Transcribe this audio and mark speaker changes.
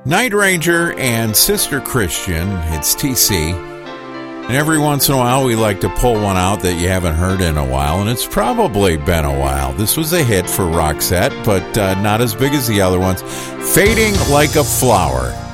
Speaker 1: Night Ranger and Sister Christian, it's TC. And every once in a while we like to pull one out that you haven't heard in a while, and it's probably been a while. This was a hit for Roxette, but not as big as the other ones. Fading Like a Flower.